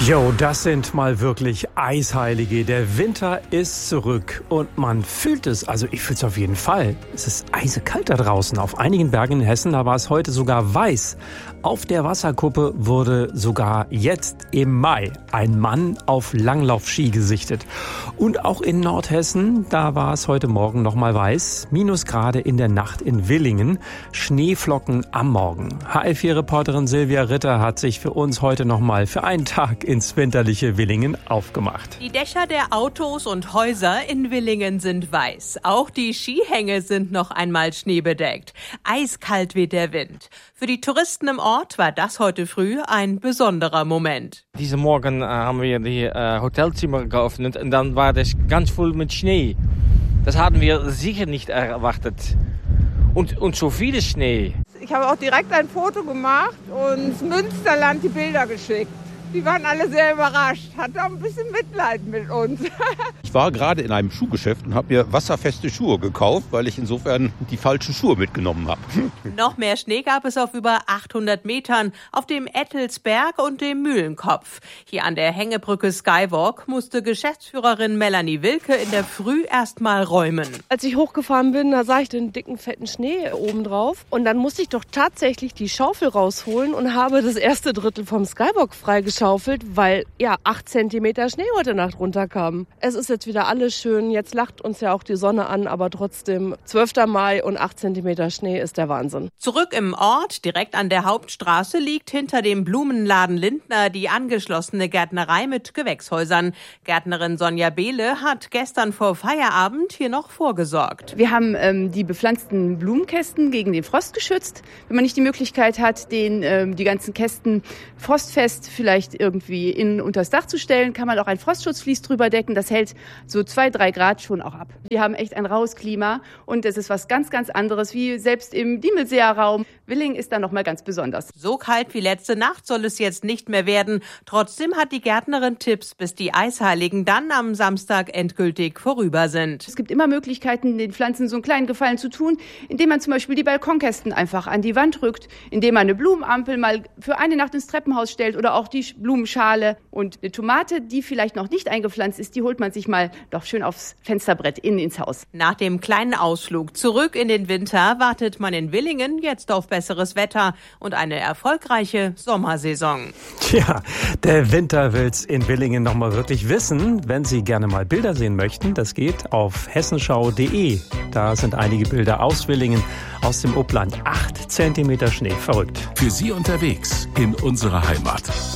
Jo, das sind mal wirklich Eisheilige. Der Winter ist zurück und man fühlt es, also ich fühle es auf jeden Fall. Es ist eisekalt da draußen. Auf einigen Bergen in Hessen, da war es heute sogar weiß. Auf der Wasserkuppe wurde sogar jetzt im Mai ein Mann auf Langlaufski gesichtet. Und auch in Nordhessen, da war es heute Morgen nochmal weiß. Minusgrade in der Nacht in Willingen. Schneeflocken am Morgen. HR4-Reporterin Silvia Ritter hat sich für uns heute nochmal für einen Tag ins winterliche Willingen aufgemacht. Die Dächer der Autos und Häuser in Willingen sind weiß. Auch die Skihänge sind noch einmal schneebedeckt. Eiskalt weht der Wind. Für die Touristen im Ort war das heute früh ein besonderer Moment. Diesen Morgen haben wir die Hotelzimmer geöffnet und dann war das ganz voll mit Schnee. Das hatten wir sicher nicht erwartet. Und so viel Schnee. Ich habe auch direkt ein Foto gemacht und Münsterland die Bilder geschickt. Die waren alle sehr überrascht, hatte auch ein bisschen Mitleid mit uns. Ich war gerade in einem Schuhgeschäft und habe mir wasserfeste Schuhe gekauft, weil ich insofern die falschen Schuhe mitgenommen habe. Noch mehr Schnee gab es auf über 800 Metern auf dem Ettelsberg und dem Mühlenkopf. Hier an der Hängebrücke Skywalk musste Geschäftsführerin Melanie Wilke in der Früh erst mal räumen. Als ich hochgefahren bin, da sah ich den dicken, fetten Schnee oben drauf. Und dann musste ich doch tatsächlich die Schaufel rausholen und habe das erste Drittel vom Skywalk freigeschaufelt, weil 8 Zentimeter Schnee heute Nacht runterkamen. Es ist jetzt wieder alles schön. Jetzt lacht uns ja auch die Sonne an, aber trotzdem 12. Mai und 8 Zentimeter Schnee ist der Wahnsinn. Zurück im Ort, direkt an der Hauptstraße, liegt hinter dem Blumenladen Lindner die angeschlossene Gärtnerei mit Gewächshäusern. Gärtnerin Sonja Behle hat gestern vor Feierabend hier noch vorgesorgt. Wir haben die bepflanzten Blumenkästen gegen den Frost geschützt. Wenn man nicht die Möglichkeit hat, die ganzen Kästen frostfest vielleicht irgendwie innen unters Dach zu stellen, kann man auch ein Frostschutzvlies drüber decken. Das hält so 2-3 Grad schon auch ab. Wir haben echt ein raues Klima und es ist was ganz, ganz anderes, wie selbst im Diemelseer Raum. Willingen ist da noch mal ganz besonders. So kalt wie letzte Nacht soll es jetzt nicht mehr werden. Trotzdem hat die Gärtnerin Tipps, bis die Eisheiligen dann am Samstag endgültig vorüber sind. Es gibt immer Möglichkeiten, den Pflanzen so einen kleinen Gefallen zu tun, indem man zum Beispiel die Balkonkästen einfach an die Wand rückt, indem man eine Blumenampel mal für eine Nacht ins Treppenhaus stellt oder auch die Blumenschale. Und eine Tomate, die vielleicht noch nicht eingepflanzt ist, die holt man sich mal doch schön aufs Fensterbrett innen ins Haus. Nach dem kleinen Ausflug zurück in den Winter wartet man in Willingen jetzt auf besseres Wetter und eine erfolgreiche Sommersaison. Tja, der Winter will's in Willingen noch mal wirklich wissen. Wenn Sie gerne mal Bilder sehen möchten, das geht auf hessenschau.de. Da sind einige Bilder aus Willingen, aus dem Upland. 8 Zentimeter Schnee, verrückt. Für Sie unterwegs in unserer Heimat.